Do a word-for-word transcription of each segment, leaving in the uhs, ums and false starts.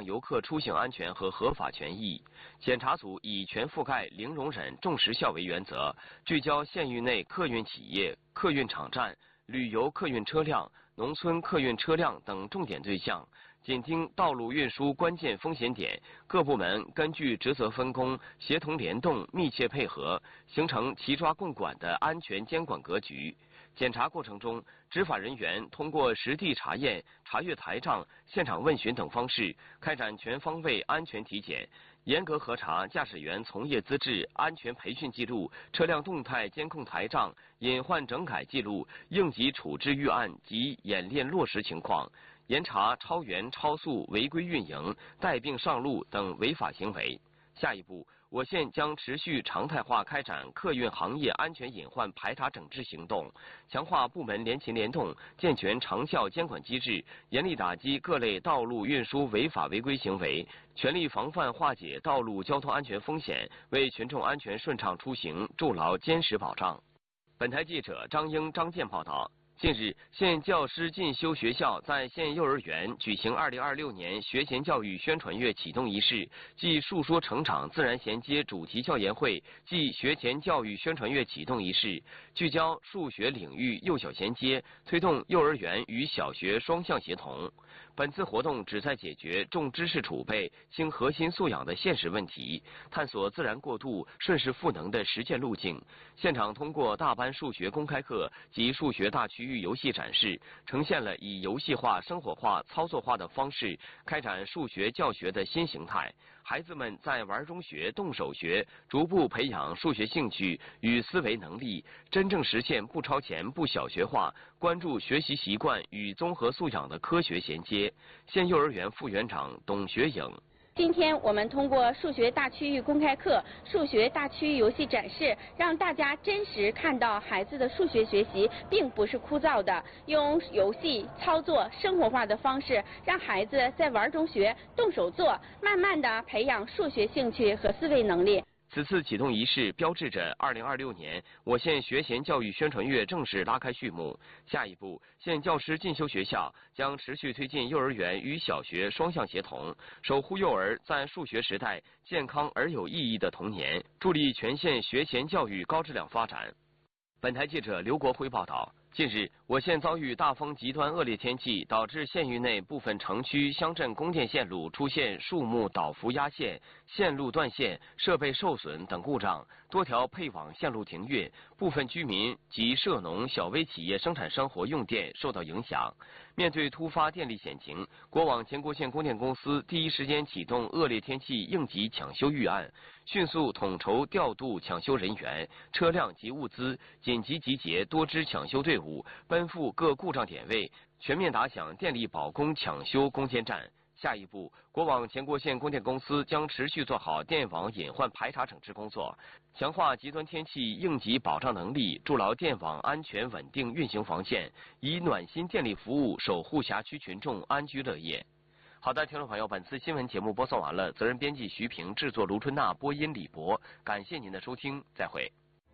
障游客出行安全和合法权益。检查组以全覆盖、零容忍、重实效为原则，聚焦县域内客运企业、客运场站、旅游客运车辆、农村客运车辆等重点对象，紧盯道路运输关键风险点，各部门根据职责分工，协同联动，密切配合，形成齐抓共管的安全监管格局。检查过程中，执法人员通过实地查验、查阅台账、现场问询等方式，开展全方位安全体检，严格核查驾驶员从业资质、安全培训记录、车辆动态监控台账、隐患整改记录、应急处置预案及演练落实情况，严查超员、超速、违规运营、带病上路等违法行为。下一步，我县将持续常态化开展客运行业安全隐患排查整治行动，强化部门联勤联动，健全长效监管机制，严厉打击各类道路运输违法违规行为，全力防范化解道路交通安全风险，为群众安全顺畅出行筑牢坚实保障。本台记者张英、张健报道。近日，县教师进修学校在县幼儿园举行二零二六年学前教育宣传月启动仪式暨述说成长自然衔接主题教研会暨学前教育宣传月启动仪式，聚焦数学领域幼小衔接，推动幼儿园与小学双向协同。本次活动旨在解决重知识储备、轻核心素养的现实问题，探索自然过渡、顺势赋能的实践路径。现场通过大班数学公开课及数学大区域游戏展示，呈现了以游戏化、生活化、操作化的方式开展数学教学的新形态。孩子们在玩中学、动手学，逐步培养数学兴趣与思维能力，真正实现不超前、不小学化，关注学习习惯与综合素养的科学衔接。县幼儿园副园长董学颖。 今天我们通过数学大区域公开课、数学大区域游戏展示，让大家真实看到孩子的数学学习并不是枯燥的，用游戏、操作、生活化的方式，让孩子在玩中学、动手做，慢慢的培养数学兴趣和思维能力。 此次启动仪式标志着二零二六年我县学前教育宣传月正式拉开序幕。下一步，县教师进修学校将持续推进幼儿园与小学双向协同，守护幼儿在数学时代健康而有意义的童年，助力全县学前教育高质量发展。本台记者刘国辉报道。近日，我县遭遇大风极端恶劣天气，导致县域内部分城区、乡镇供电线路出现树木倒伏压线、线路断线、设备受损等故障，多条配网线路停运，部分居民及涉农小微企业生产生活用电受到影响。面对突发电力险情，国网全国县供电公司第一时间启动恶劣天气应急抢修预案，迅速统筹调度抢修人员、车辆及物资，紧急集结多支抢修队伍，奔赴各故障点位，全面打响电力保供抢修攻坚战。下一步，国网全国县供电公司将持续做好电网隐患排查整治工作，强化极端天气应急保障能力，筑牢电网安全稳定运行防线，以暖心电力服务守护辖区群众安居乐业。好的，听众朋友，本次新闻节目播送完了，责任编辑徐平，制作卢春娜，播音李博，感谢您的收听，再会。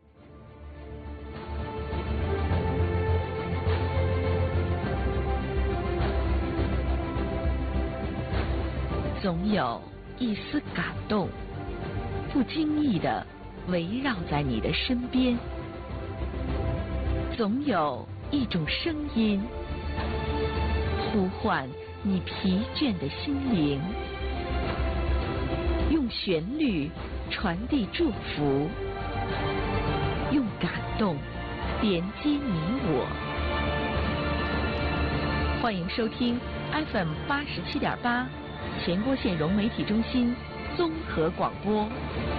总有一丝感动，不经意地围绕在你的身边；总有一种声音，呼唤你疲倦的心灵，用旋律传递祝福，用感动连接你我。欢迎收听 F M 八十七点八。全国县融媒体中心综合广播。